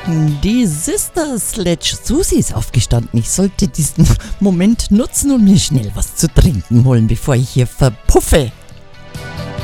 Die Sister Sledge Susi ist aufgestanden. Ich sollte diesen Moment nutzen und mir schnell was zu trinken holen, bevor ich hier verpuffe.